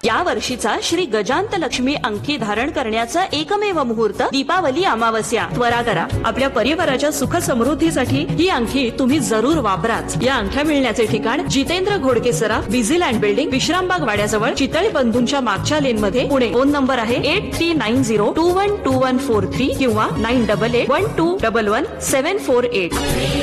या वर्षीचा श्री गजांत लक्ष्मी अंगठी धारण करण्याचा एकमेव मुहूर्त दीपावली अमावस्या. त्वरा करा. आपल्या परिवाराच्या सुख समृद्धीसाठी ही अंगठी तुम्ही जरूर वापराच. या अंगठ्या मिळण्याचे ठिकाण जितेंद्र घोडके सराफ, बिझीलँड बिल्डिंग, विश्रामबाग वाड्याजवळ, चितळी बंधूंच्या मागच्या लेन मध्ये, पुणे. फोन नंबर आहे 8390212143 किंवा 9881211748.